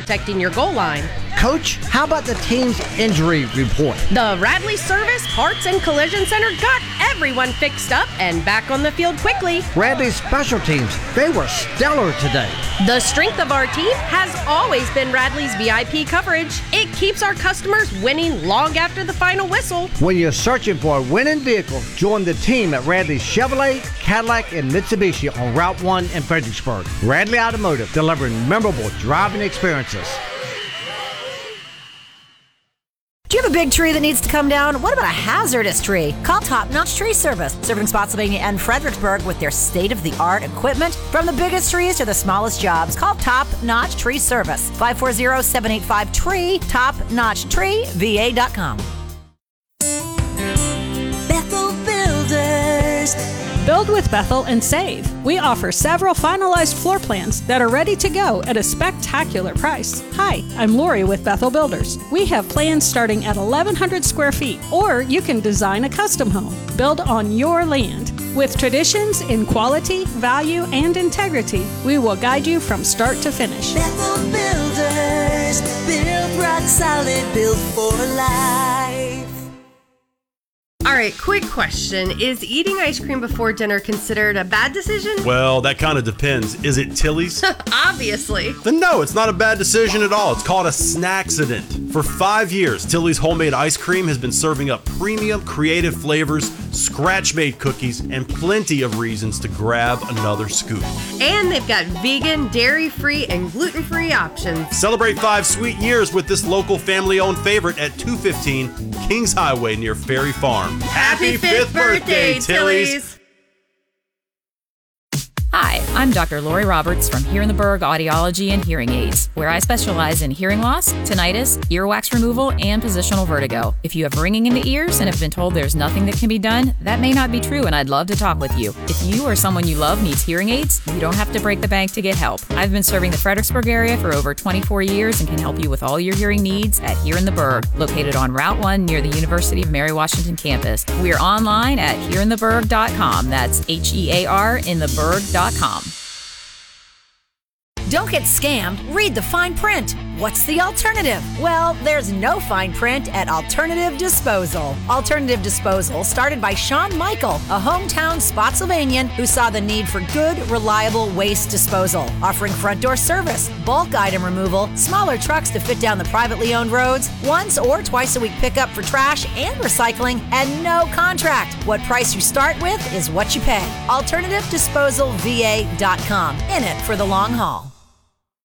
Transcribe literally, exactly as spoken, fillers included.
protecting your goal line. Coach, how about the team's injury report? The Radley Service Parts and Collision Center got everyone fixed up and back on the field quickly. Radley's special teams, they were stellar today. The strength of our team has always been Radley's V I P coverage. It keeps our customers winning long after the final whistle. When you're searching for a winning vehicle, join the team at Radley Chevrolet, Cadillac, and Mitsubishi on Route one in Fredericksburg. Radley Automotive, delivering memorable driving experiences. Do you have a big tree that needs to come down? What about a hazardous tree? Call Top Notch Tree Service, serving Spotsylvania and Fredericksburg with their state-of-the-art equipment. From the biggest trees to the smallest jobs, call Top Notch Tree Service, five four zero, seven eight five, T R E E, top notch tree v a dot com. Bethel Builders. Build with Bethel and save. We offer several finalized floor plans that are ready to go at a spectacular price. Hi, I'm Lori with Bethel Builders. We have plans starting at eleven hundred square feet, or you can design a custom home. Build on your land. With traditions in quality, value, and integrity, we will guide you from start to finish. Bethel Builders. Build rock solid, built for life. All right, quick question. Is eating ice cream before dinner considered a bad decision? Well, that kind of depends. Is it Tilly's? Obviously. Then no, it's not a bad decision at all. It's called a snacksident. For five years, Tilly's homemade ice cream has been serving up premium, creative flavors, scratch-made cookies, and plenty of reasons to grab another scoop. And they've got vegan, dairy-free, and gluten-free options. Celebrate five sweet years with this local family-owned favorite at two fifteen Kings Highway near Ferry Farm. Happy fifth birthday, Tilly's! Hi, I'm Doctor Lori Roberts from Here in the Berg Audiology and Hearing Aids, where I specialize in hearing loss, tinnitus, earwax removal, and positional vertigo. If you have ringing in the ears and have been told there's nothing that can be done, that may not be true, and I'd love to talk with you. If you or someone you love needs hearing aids, you don't have to break the bank to get help. I've been serving the Fredericksburg area for over twenty-four years and can help you with all your hearing needs at Here in the Berg, located on Route one near the University of Mary Washington campus. We're online at here in the berg dot com. That's H E A R in the berg dot com. Don't get scammed. Read the fine print. What's the alternative? Well, there's no fine print at Alternative Disposal. Alternative Disposal started by Sean Michael, a hometown Spotsylvanian who saw the need for good, reliable waste disposal, offering front door service, bulk item removal, smaller trucks to fit down the privately owned roads, once or twice a week pickup for trash and recycling, and no contract. What price you start with is what you pay. alternative disposal v a dot com. In it for the long haul.